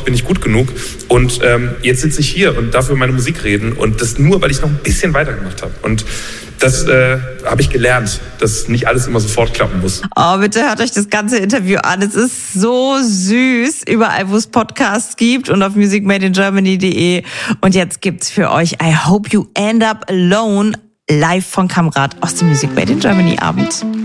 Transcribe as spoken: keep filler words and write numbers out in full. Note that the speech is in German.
ich bin nicht gut genug. Und ähm, jetzt sitze ich hier und darf über meine Musik reden. Und das nur, weil ich noch ein bisschen weitergemacht habe. Und das äh, habe ich gelernt, dass nicht alles immer sofort klappen muss. Oh, bitte hört euch das ganze Interview an. Es ist so süß, überall, wo es Podcasts gibt und auf music made in germany punkt de. Und jetzt gibt's für euch I Hope You End Up Alone live von Kamrat aus dem Music Made in Germany Abend.